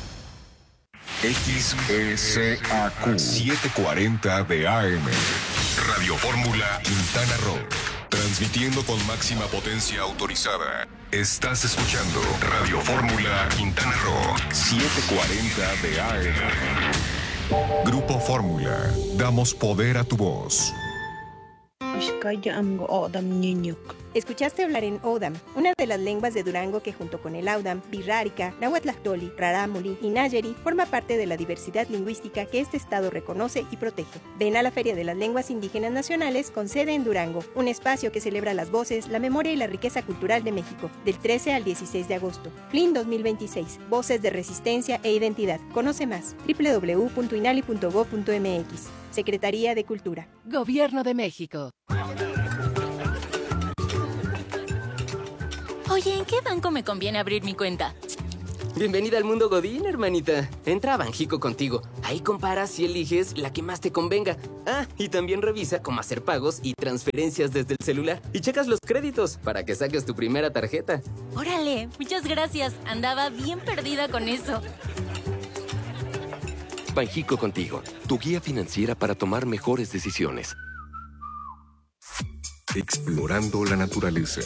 XECAQ 740 de AM. Radio Fórmula Quintana Roo. Transmitiendo con máxima potencia autorizada. Estás escuchando Radio Fórmula Quintana Roo 740 de AM. Grupo Fórmula. Damos poder a tu voz. Escuchaste hablar en Odam, una de las lenguas de Durango que junto con el Audam, Birrárica, Nahuatlactoli, Rarámuri y Nayeri forma parte de la diversidad lingüística que este estado reconoce y protege. Ven a la Feria de las Lenguas Indígenas Nacionales con sede en Durango, un espacio que celebra las voces, la memoria y la riqueza cultural de México, del 13 al 16 de agosto. FLIN 2026, Voces de Resistencia e Identidad. Conoce más, www.inali.gov.mx. Secretaría de Cultura. Gobierno de México. Oye, ¿en qué banco me conviene abrir mi cuenta? Bienvenida al mundo Godín, hermanita. Entra a Banjico Contigo. Ahí comparas y eliges la que más te convenga. Ah, y también revisa cómo hacer pagos y transferencias desde el celular. Y checas los créditos para que saques tu primera tarjeta. Órale, muchas gracias. Andaba bien perdida con eso. Banjico Contigo, tu guía financiera para tomar mejores decisiones. Explorando la naturaleza.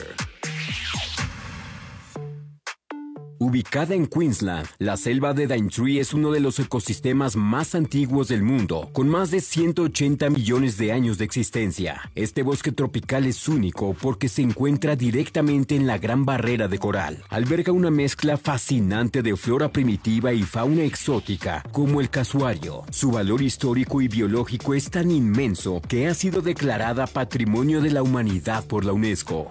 Ubicada en Queensland, la selva de Daintree es uno de los ecosistemas más antiguos del mundo, con más de 180 millones de años de existencia. Este bosque tropical es único porque se encuentra directamente en la Gran Barrera de Coral. Alberga una mezcla fascinante de flora primitiva y fauna exótica, como el casuario. Su valor histórico y biológico es tan inmenso que ha sido declarada Patrimonio de la Humanidad por la UNESCO.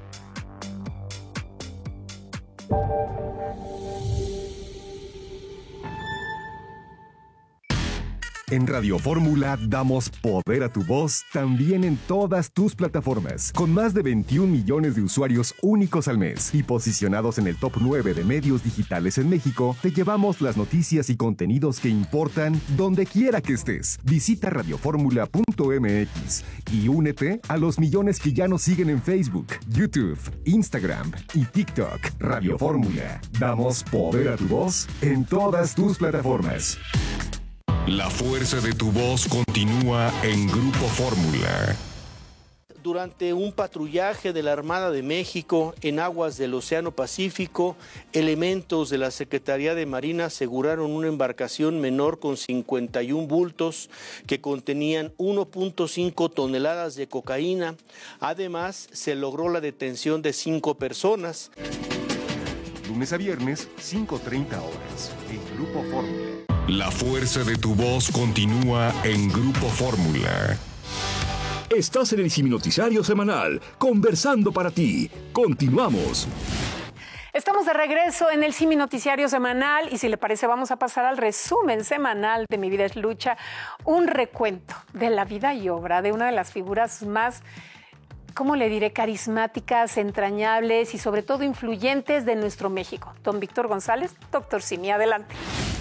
En Radio Fórmula damos poder a tu voz también en todas tus plataformas, con más de 21 millones de usuarios únicos al mes y posicionados en el top 9 de medios digitales en México. Te llevamos las noticias y contenidos que importan donde quiera que estés. Visita radioformula.mx y únete a los millones que ya nos siguen en Facebook, YouTube, Instagram y TikTok. Radio Fórmula, damos poder a tu voz en todas tus plataformas. La fuerza de tu voz continúa en Grupo Fórmula. Durante un patrullaje de la Armada de México en aguas del Océano Pacífico, elementos de la Secretaría de Marina aseguraron una embarcación menor con 51 bultos que contenían 1.5 toneladas de cocaína. Además, se logró la detención de 5 personas. Lunes a viernes, 5:30 horas, en Grupo Fórmula. La fuerza de tu voz continúa en Grupo Fórmula. Estás en el Siminoticiario Semanal, conversando para ti. Continuamos. Estamos de regreso en el Siminoticiario Semanal y si le parece vamos a pasar al resumen semanal de Mi Vida es Lucha, un recuento de la vida y obra de una de las figuras más, ¿cómo le diré?, carismáticas, entrañables y sobre todo influyentes de nuestro México. Don Víctor González, Dr. Simi, adelante.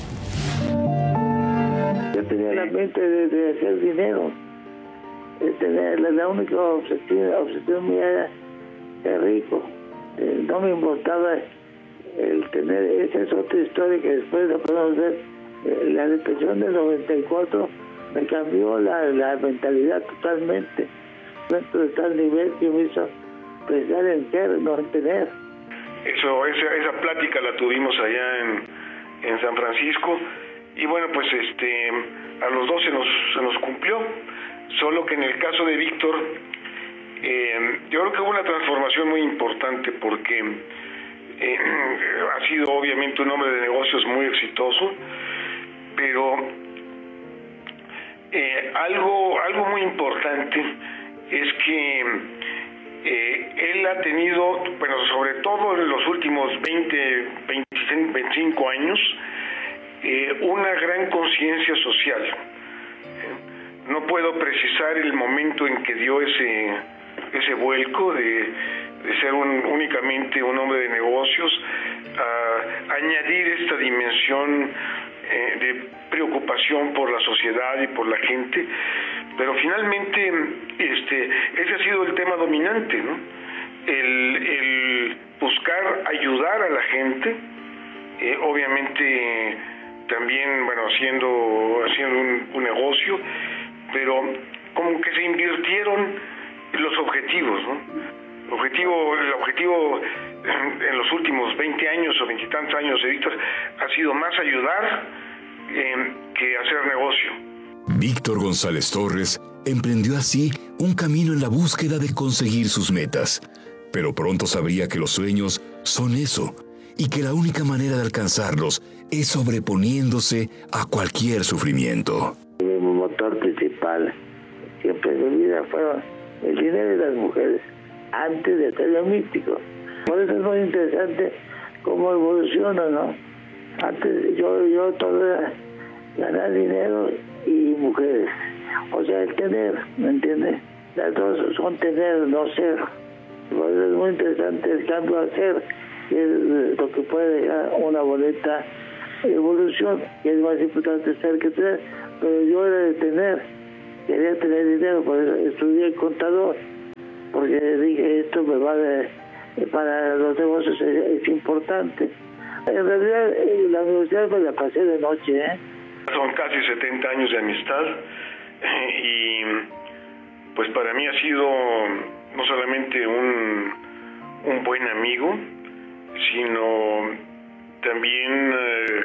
Yo tenía la mente de hacer dinero. La única obsesión mía era ser rico. No me importaba el tener. Esa es otra historia que después la podemos ver. La depresión del 94 me cambió la mentalidad totalmente. Dentro de tal nivel que me hizo pensar en ser, no en tener. Esa plática la tuvimos allá en San Francisco. Y bueno, pues a los dos se nos cumplió, solo que en el caso de Víctor, yo creo que hubo una transformación muy importante porque ha sido obviamente un hombre de negocios muy exitoso, pero algo muy importante es que él ha tenido, bueno, sobre todo en los últimos 25 años, una gran conciencia social. No puedo precisar el momento en que dio ese vuelco de ser únicamente un hombre de negocios a añadir esta dimensión de preocupación por la sociedad y por la gente, pero finalmente ese ha sido el tema dominante, ¿no? El buscar ayudar a la gente, obviamente también, bueno, haciendo un negocio, pero como que se invirtieron los objetivos, ¿no? El objetivo en los últimos 20 años o 20 y tantos años de Víctor ha sido más ayudar que hacer negocio. Víctor González Torres emprendió así un camino en la búsqueda de conseguir sus metas. Pero pronto sabría que los sueños son eso, y que la única manera de alcanzarlos es sobreponiéndose a cualquier sufrimiento. Mi motor principal siempre en mi vida fueron el dinero y las mujeres, antes de ser yo místico. Por eso es muy interesante cómo evoluciona, ¿no? Antes yo todo era ganar dinero y mujeres. O sea, el tener, ¿me entiendes? Las dos son tener, no ser. Por eso es muy interesante el cambio a ser, que es lo que puede dejar una bonita evolución, que es más importante ser que tener. Pero yo era de tener, quería tener dinero, por eso estudié contador, porque dije, esto me va para los negocios es importante. En realidad, la universidad me la pasé de noche, ¿eh? Son casi 70 años de amistad y pues para mí ha sido no solamente un buen amigo, sino también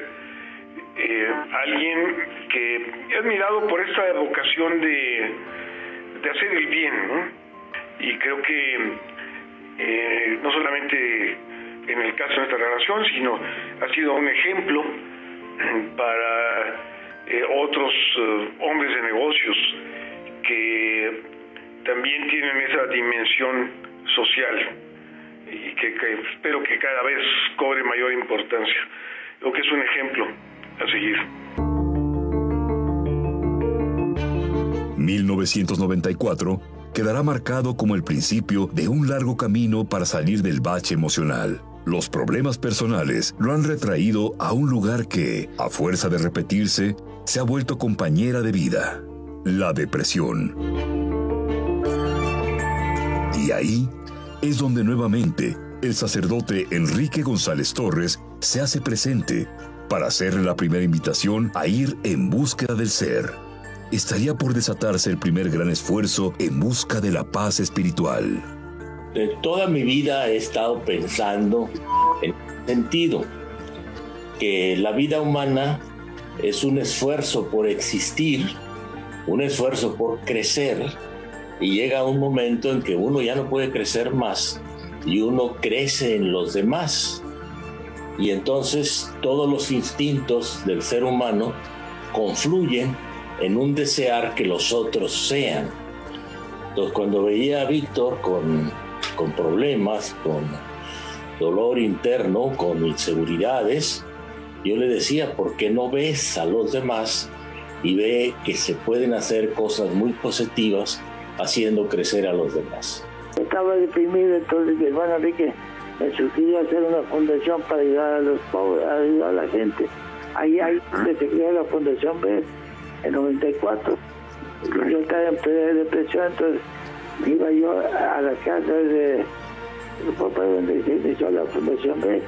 alguien que he admirado por esta vocación de hacer el bien, ¿no? Y creo que no solamente en el caso de esta relación, sino ha sido un ejemplo para otros hombres de negocios que también tienen esa dimensión social y que espero que cada vez cobre mayor importancia. Creo que es un ejemplo a seguir. 1994 quedará marcado como el principio de un largo camino para salir del bache emocional. Los problemas personales lo han retraído a un lugar que, a fuerza de repetirse, se ha vuelto compañera de vida: la depresión. Y ahí es donde nuevamente el sacerdote Enrique González Torres se hace presente para hacerle la primera invitación a ir en búsqueda del ser. Estaría por desatarse el primer gran esfuerzo en busca de la paz espiritual. De toda mi vida he estado pensando en el sentido que la vida humana es un esfuerzo por existir, un esfuerzo por crecer, y llega un momento en que uno ya no puede crecer más y uno crece en los demás. Y entonces todos los instintos del ser humano confluyen en un desear que los otros sean. Entonces, cuando veía a Víctor con problemas, con dolor interno, con inseguridades, yo le decía, ¿por qué no ves a los demás y ve que se pueden hacer cosas muy positivas haciendo crecer a los demás? Estaba deprimido, entonces mi hermano Enrique me sugirió hacer una fundación para ayudar a los pobres, ayudar a la gente. Ahí se creó la Fundación B en 94. Yo estaba en plena depresión, entonces iba yo a las casas de papá donde se inició la Fundación B.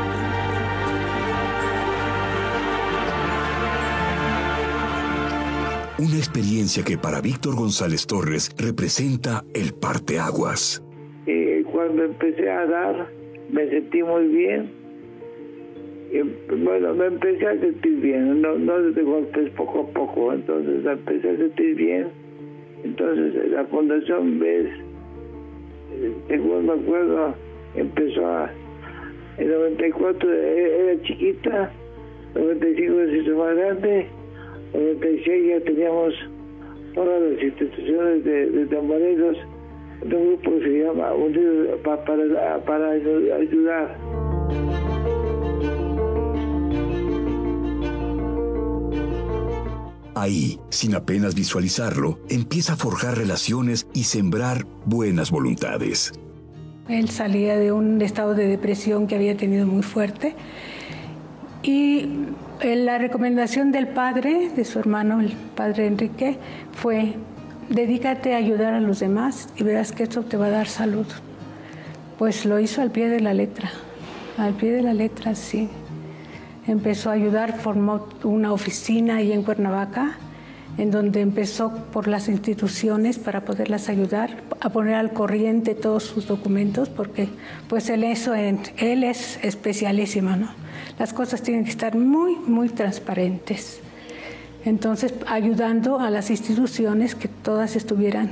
Una experiencia que para Víctor González Torres representa el parteaguas. Cuando empecé a dar, me sentí muy bien. Bueno, me empecé a sentir bien, no de golpes, poco a poco. Entonces me empecé a sentir bien. Entonces la Fundación BES, según me acuerdo, empezó en 94 era chiquita, 95 se hizo más grande, 96 ya teníamos todas las instituciones de Tambareros, un grupo que se llama Unidos para ayudar. Ahí, sin apenas visualizarlo, empieza a forjar relaciones y sembrar buenas voluntades. Él salía de un estado de depresión que había tenido muy fuerte y la recomendación del padre, de su hermano, el padre Enrique, fue: dedícate a ayudar a los demás y verás que esto te va a dar salud. Pues lo hizo al pie de la letra, sí. Empezó a ayudar, formó una oficina ahí en Cuernavaca, en donde empezó por las instituciones para poderlas ayudar, a poner al corriente todos sus documentos, porque pues él es especialísimo, ¿no? Las cosas tienen que estar muy, muy transparentes. Entonces, ayudando a las instituciones que todas estuvieran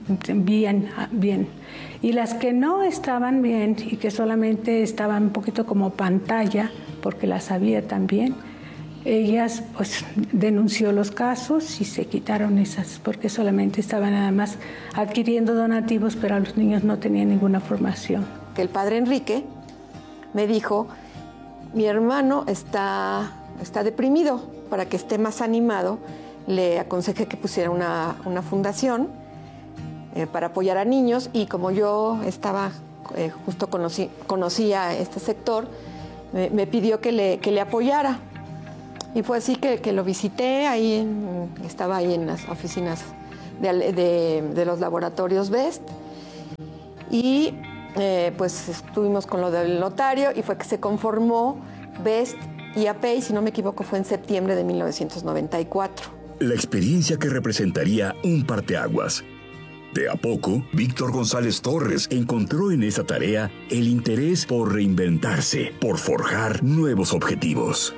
bien. Y las que no estaban bien y que solamente estaban un poquito como pantalla, porque las había también, ellas pues denunció los casos y se quitaron esas, porque solamente estaban nada más adquiriendo donativos, pero a los niños no tenían ninguna formación. El padre Enrique me dijo, mi hermano está deprimido, para que esté más animado, le aconsejé que pusiera una fundación para apoyar a niños, y como yo estaba, justo conocía este sector, me pidió que le apoyara. Y fue así que lo visité, estaba ahí en las oficinas de los laboratorios BEST, y pues estuvimos con lo del notario, y fue que se conformó BEST y APEI, si no me equivoco, fue en septiembre de 1994. La experiencia que representaría un parteaguas. De a poco, Víctor González Torres encontró en esa tarea el interés por reinventarse, por forjar nuevos objetivos.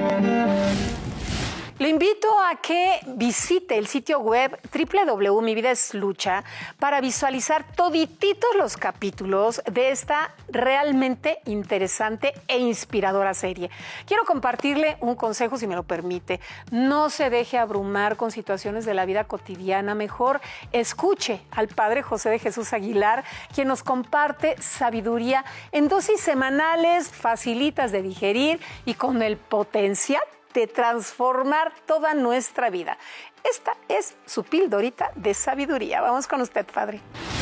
Le invito a que visite el sitio web www.mividaslucha para visualizar todititos los capítulos de esta realmente interesante e inspiradora serie. Quiero compartirle un consejo, si me lo permite. No se deje abrumar con situaciones de la vida cotidiana. Mejor escuche al Padre José de Jesús Aguilar, quien nos comparte sabiduría en dosis semanales, facilitas de digerir y con el potencial de transformar toda nuestra vida. Esta es su pildorita de sabiduría. Vamos con usted, Padre.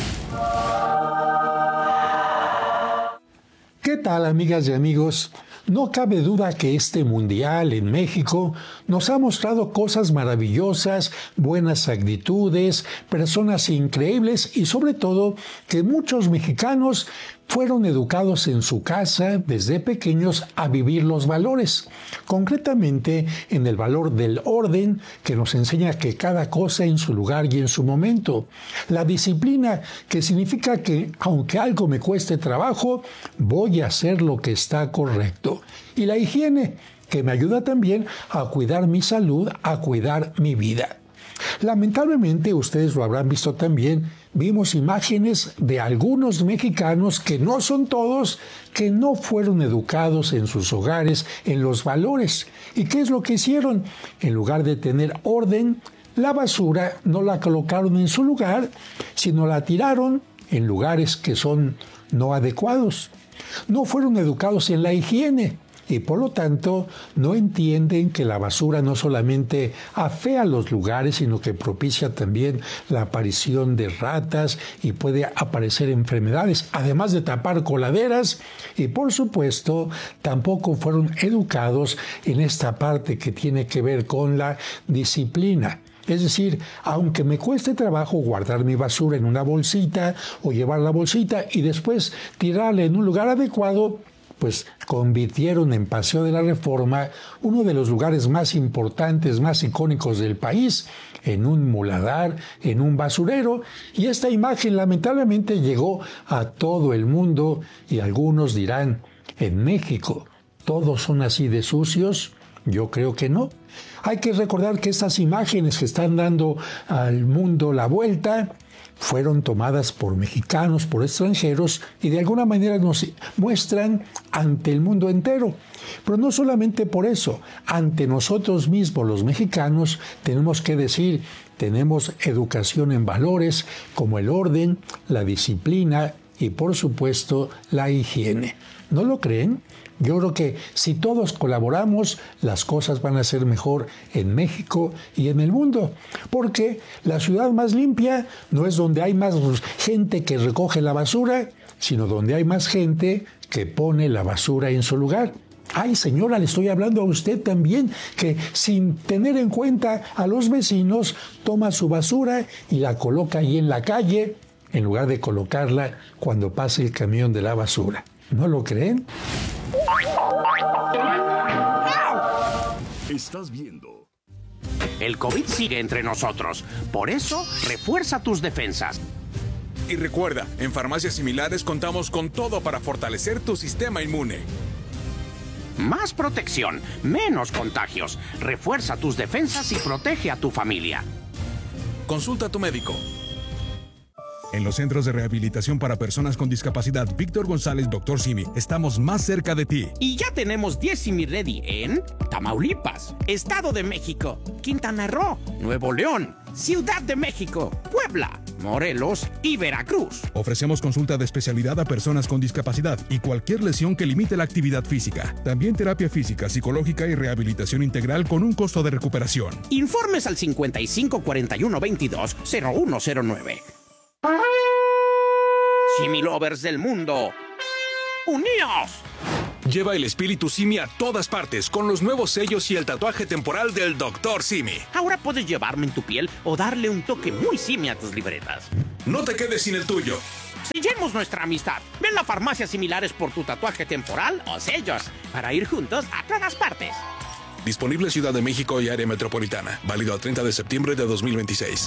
¿Qué tal, amigas y amigos? No cabe duda que este mundial en México nos ha mostrado cosas maravillosas, buenas actitudes, personas increíbles y sobre todo que muchos mexicanos fueron educados en su casa desde pequeños a vivir los valores, concretamente en el valor del orden, que nos enseña que cada cosa en su lugar y en su momento. La disciplina, que significa que aunque algo me cueste trabajo, voy a hacer lo que está correcto. Y la higiene, que me ayuda también a cuidar mi salud, a cuidar mi vida. Lamentablemente, ustedes lo habrán visto también, vimos imágenes de algunos mexicanos, que no son todos, que no fueron educados en sus hogares en los valores. ¿Y qué es lo que hicieron? En lugar de tener orden, la basura no la colocaron en su lugar, sino la tiraron en lugares que son no adecuados. No fueron educados en la higiene. Y por lo tanto no entienden que la basura no solamente afea los lugares, sino que propicia también la aparición de ratas y puede aparecer enfermedades, además de tapar coladeras. Y por supuesto tampoco fueron educados en esta parte que tiene que ver con la disciplina. Es decir, aunque me cueste trabajo guardar mi basura en una bolsita o llevar la bolsita y después tirarla en un lugar adecuado, pues convirtieron en Paseo de la Reforma, uno de los lugares más importantes, más icónicos del país, en un muladar, en un basurero. Y esta imagen lamentablemente llegó a todo el mundo y algunos dirán, ¿en México todos son así de sucios? Yo creo que no. Hay que recordar que estas imágenes que están dando al mundo la vuelta fueron tomadas por mexicanos, por extranjeros, y de alguna manera nos muestran ante el mundo entero. Pero no solamente por eso, ante nosotros mismos los mexicanos tenemos que decir, tenemos educación en valores como el orden, la disciplina y por supuesto la higiene. ¿No lo creen? Yo creo que si todos colaboramos, las cosas van a ser mejor en México y en el mundo. Porque la ciudad más limpia no es donde hay más gente que recoge la basura, sino donde hay más gente que pone la basura en su lugar. Ay, señora, le estoy hablando a usted también, que sin tener en cuenta a los vecinos, toma su basura y la coloca ahí en la calle, en lugar de colocarla cuando pase el camión de la basura. ¿No lo creen? Estás viendo. El COVID sigue entre nosotros. Por eso, refuerza tus defensas. Y recuerda, en Farmacias Similares contamos con todo para fortalecer tu sistema inmune. Más protección, menos contagios. Refuerza tus defensas y protege a tu familia. Consulta a tu médico. En los centros de rehabilitación para personas con discapacidad Víctor González, Dr. Simi, estamos más cerca de ti. Y ya tenemos 10 Simi Ready en Tamaulipas, Estado de México, Quintana Roo, Nuevo León, Ciudad de México, Puebla, Morelos y Veracruz. Ofrecemos consulta de especialidad a personas con discapacidad y cualquier lesión que limite la actividad física. También terapia física, psicológica y rehabilitación integral con un costo de recuperación. Informes al 55 41 22 0109. Simi Lovers del mundo, ¡uníos! Lleva el espíritu Simi a todas partes con los nuevos sellos y el tatuaje temporal del Dr. Simi. Ahora puedes llevarme en tu piel o darle un toque muy Simi a tus libretas. No te quedes sin el tuyo. Sellemos nuestra amistad. Ven a farmacias similares por tu tatuaje temporal o sellos para ir juntos a todas partes. Disponible en Ciudad de México y área metropolitana. Válido al 30 de septiembre de 2026.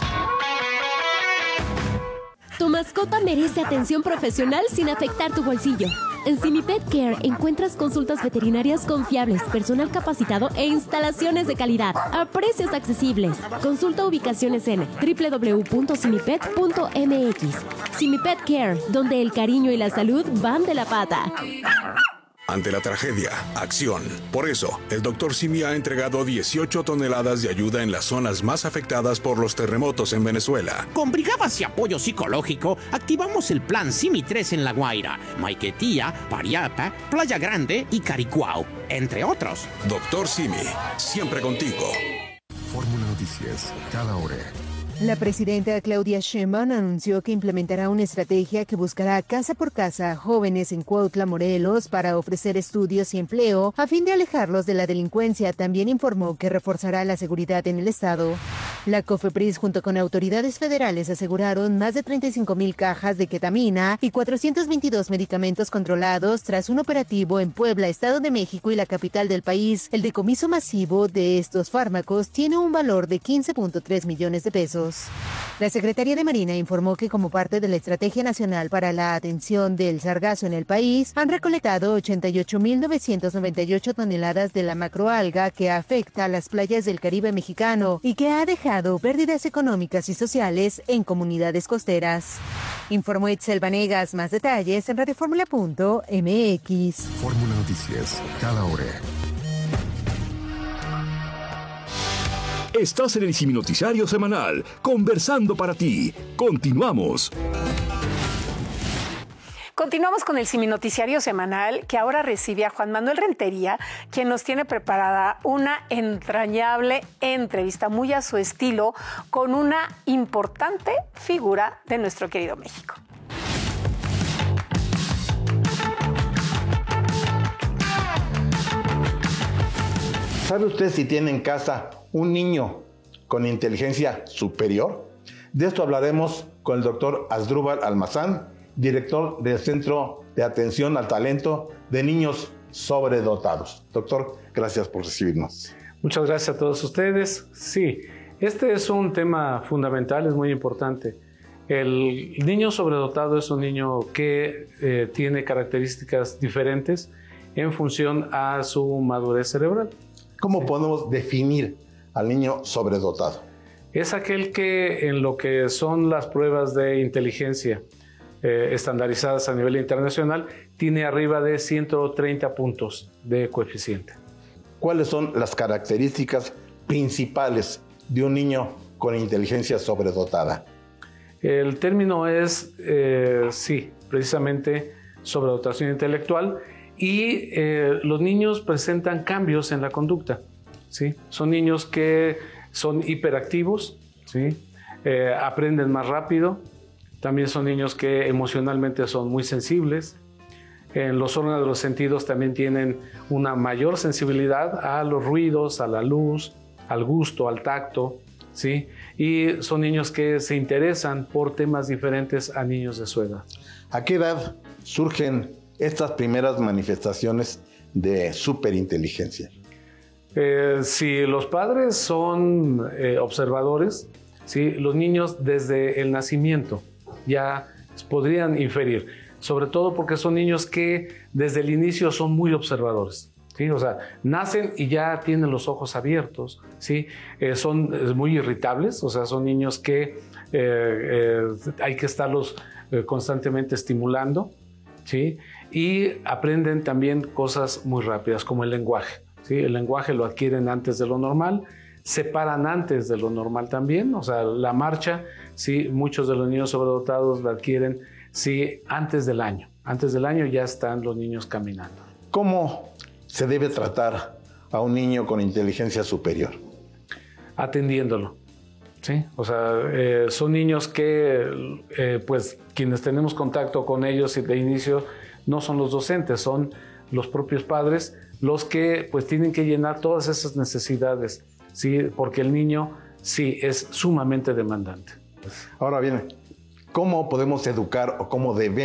Tu mascota merece atención profesional sin afectar tu bolsillo. En Simi Pet Care encuentras consultas veterinarias confiables, personal capacitado e instalaciones de calidad a precios accesibles. Consulta ubicaciones en www.simipet.mx. Simi Pet Care, donde el cariño y la salud van de la pata. Ante la tragedia, acción. Por eso, el Dr. Simi ha entregado 18 toneladas de ayuda en las zonas más afectadas por los terremotos en Venezuela. Con brigadas y apoyo psicológico, activamos el plan Simi 3 en La Guaira, Maiquetía, Pariapa, Playa Grande y Caricuao, entre otros. Dr. Simi, siempre contigo. Fórmula Noticias, cada hora. La presidenta Claudia Sheinbaum anunció que implementará una estrategia que buscará casa por casa a jóvenes en Cuautla, Morelos, para ofrecer estudios y empleo a fin de alejarlos de la delincuencia. También informó que reforzará la seguridad en el estado. La COFEPRIS junto con autoridades federales aseguraron más de 35,000 cajas de ketamina y 422 medicamentos controlados tras un operativo en Puebla, Estado de México y la capital del país. El decomiso masivo de estos fármacos tiene un valor de 15.3 millones de pesos. La Secretaría de Marina informó que como parte de la Estrategia Nacional para la Atención del Sargazo en el país, han recolectado 88.998 toneladas de la macroalga que afecta a las playas del Caribe mexicano y que ha dejado pérdidas económicas y sociales en comunidades costeras. Informó Itzel Vanegas. Más detalles en radioformula.mx. Fórmula Noticias, cada hora. Estás en el Simi Noticiario Semanal, conversando para ti. Continuamos. Continuamos con el Simi Noticiario Semanal, que ahora recibe a Juan Manuel Rentería, quien nos tiene preparada una entrañable entrevista, muy a su estilo, con una importante figura de nuestro querido México. ¿Sabe usted si tiene en casa un niño con inteligencia superior? De esto hablaremos con el doctor Asdrúbal Almazán, director del Centro de Atención al Talento de Niños Sobredotados. Doctor, gracias por recibirnos. Muchas gracias a todos ustedes. Sí, este es un tema fundamental, es muy importante. El niño sobredotado es un niño que tiene características diferentes en función a su madurez cerebral. ¿Cómo podemos definir al niño sobredotado? Es aquel que en lo que son las pruebas de inteligencia estandarizadas a nivel internacional tiene arriba de 130 puntos de coeficiente. ¿Cuáles son las características principales de un niño con inteligencia sobredotada? El término es, sí, precisamente sobredotación intelectual. Y los niños presentan cambios en la conducta, ¿sí? Son niños que son hiperactivos, ¿sí? Aprenden más rápido. También son niños que emocionalmente son muy sensibles. En los órganos de los sentidos también tienen una mayor sensibilidad a los ruidos, a la luz, al gusto, al tacto, ¿sí? Y son niños que se interesan por temas diferentes a niños de su edad. ¿A qué edad surgen estas primeras manifestaciones de superinteligencia? Si los padres son observadores, ¿sí? Los niños desde el nacimiento ya podrían inferir, sobre todo porque son niños que desde el inicio son muy observadores. ¿sí? O sea, nacen y ya tienen los ojos abiertos, ¿sí? Son muy irritables, o sea, son niños que hay que estarlos constantemente estimulando, ¿sí? Y aprenden también cosas muy rápidas, como el lenguaje, ¿sí? El lenguaje lo adquieren antes de lo normal, se paran antes de lo normal también, o sea, la marcha, ¿sí? Muchos de los niños sobredotados la adquieren, sí, antes del año. Antes del año ya están los niños caminando. ¿Cómo se debe tratar a un niño con inteligencia superior? Atendiéndolo, ¿sí? O sea, son niños que, pues, quienes tenemos contacto con ellos de inicio no son los docentes, son los propios padres los que, pues, tienen que llenar todas esas necesidades, ¿sí? Porque el niño, sí, es sumamente demandante. Ahora bien, ¿cómo podemos educar o cómo debemos